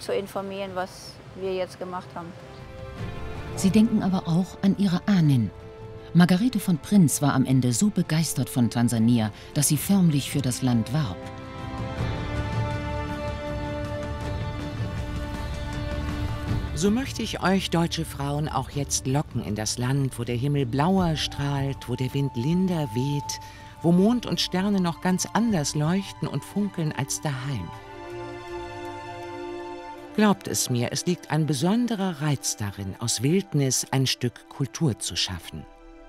zu informieren, was wir jetzt gemacht haben. Sie denken aber auch an ihre Ahnen. Margarete von Prinz war am Ende so begeistert von Tansania, dass sie förmlich für das Land warb. So möchte ich euch, deutsche Frauen, auch jetzt locken in das Land, wo der Himmel blauer strahlt, wo der Wind linder weht, wo Mond und Sterne noch ganz anders leuchten und funkeln als daheim. Glaubt es mir, es liegt ein besonderer Reiz darin, aus Wildnis ein Stück Kultur zu schaffen.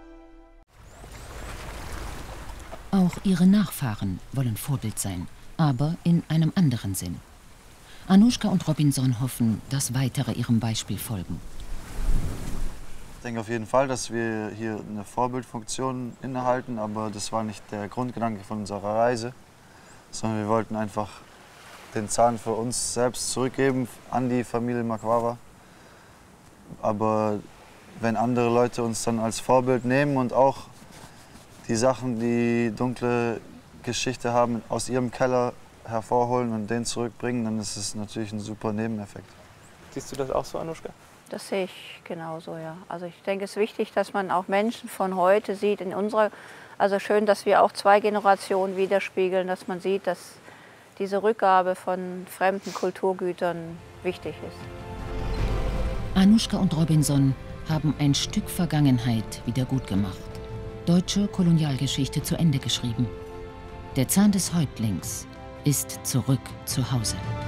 Auch ihre Nachfahren wollen Vorbild sein, aber in einem anderen Sinn. Anushka und Robinson hoffen, dass weitere ihrem Beispiel folgen. Ich denke auf jeden Fall, dass wir hier eine Vorbildfunktion innehalten, aber das war nicht der Grundgedanke von unserer Reise, sondern wir wollten einfach den Zahn für uns selbst zurückgeben an die Familie Makwarwa. Aber wenn andere Leute uns dann als Vorbild nehmen und auch die Sachen, die dunkle Geschichte haben, aus ihrem Keller hervorholen und den zurückbringen, dann ist es natürlich ein super Nebeneffekt. Siehst du das auch so, Anushka? Das sehe ich genauso, ja. Also ich denke, es ist wichtig, dass man auch Menschen von heute sieht. Also schön, dass wir auch 2 Generationen widerspiegeln, dass man sieht, dass diese Rückgabe von fremden Kulturgütern wichtig ist. Anushka und Robinson haben ein Stück Vergangenheit wieder gut gemacht. Deutsche Kolonialgeschichte zu Ende geschrieben. Der Zahn des Häuptlings ist zurück zu Hause.